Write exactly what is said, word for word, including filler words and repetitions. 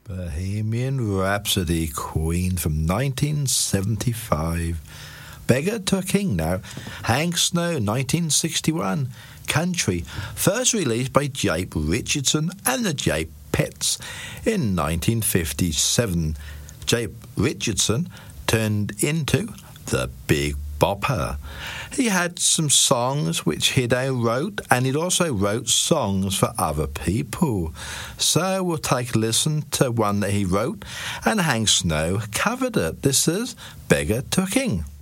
Bohemian Rhapsody, Queen from nineteen seventy-five. Beggar to a King now. Hank Snow, nineteen sixty-one. Country, first released by Jape Richardson and the Jape Pets in nineteen fifty-seven. Jape Richardson turned into the Big Bopper. He had some songs which Hideo wrote, and he also wrote songs for other people. So we'll take a listen to one that he wrote, and Hank Snow covered it. This is Beggar to a King.